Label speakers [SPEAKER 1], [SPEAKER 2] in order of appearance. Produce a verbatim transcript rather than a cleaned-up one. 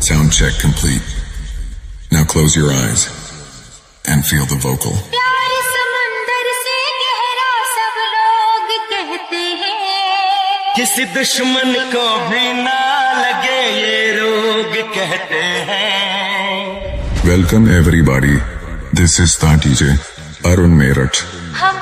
[SPEAKER 1] Sound check complete. Now close your eyes and feel the vocal.
[SPEAKER 2] प्यार समंदर से गहरा सब लोग कहते हैं,
[SPEAKER 3] किसी दुश्मन को भी ना लगे ये रोग कहते हैं.
[SPEAKER 1] Welcome everybody. This is the D J Arun Meerut.